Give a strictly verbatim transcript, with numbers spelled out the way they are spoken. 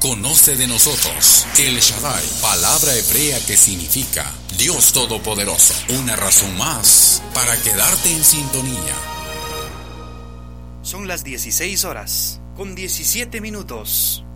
Conoce de nosotros El Shaddai, palabra hebrea que significa Dios Todopoderoso. Una razón más para quedarte en sintonía. Son las dieciséis horas con diecisiete minutos.